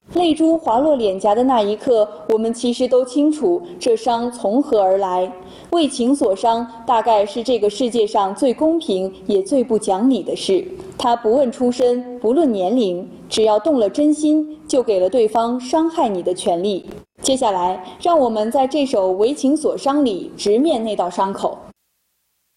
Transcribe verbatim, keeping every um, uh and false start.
泪珠滑落脸颊的那一刻，我们其实都清楚这伤从何而来。为情所伤，大概是这个世界上最公平也最不讲理的事。它不问出身，不论年龄，只要动了真心，就给了对方伤害你的权利。接下来，让我们在这首《为情所伤》里直面那道伤口。